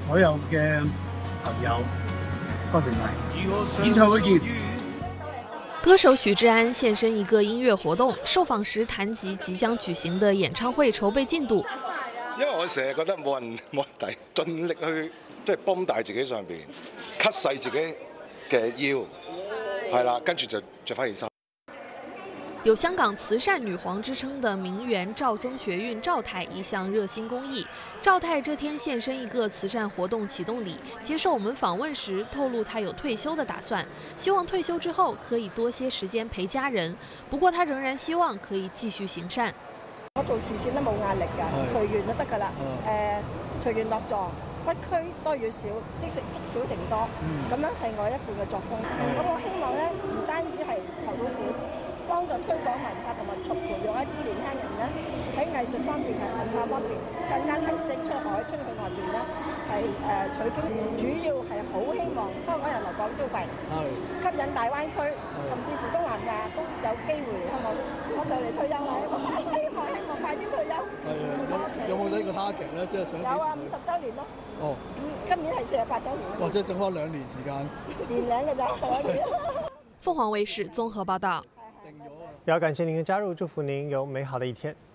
所有嘅朋友，多謝晒。演唱會見。 歌手许志安现身一个音乐活动，受访时谈及即将举行的演唱会筹备进度。 因為我成日覺得冇人抵，盡力去即係泵大自己上邊，cut 細自己嘅腰，係啦，跟住就着翻件衫。 有香港慈善女皇之称的名媛赵曾学运赵太一项热心公益。赵太这天现身一个慈善活动启动礼，接受我们访问时透露，她有退休的打算，希望退休之后可以多些時間陪家人。不過，她仍然希望可以繼續行善。 我做慈善都冇壓力㗎，隨緣就得㗎啦。隨緣落座，不拘多與少，即少成多。咁樣係我一貫嘅作風。咁我希望咧，唔單止係籌到款。 幫助推廣文化同埋培育一啲年輕人咧，喺藝術方面、文化方面更加提升出海，出去外邊咧係取經，主要係好希望香港人嚟港消費，吸引大灣區甚至乎東南亞都有機會嚟香港。我就嚟退休啦，希望快啲退休。 有冇呢個 target 咧？即係想有啊，50週年咯。哦。今年係48週年。 或者剩翻2年時間。 年零嘅咋，2年。 凤凰卫視綜合報道。 也要感謝您的加入，祝福您有美好的一天。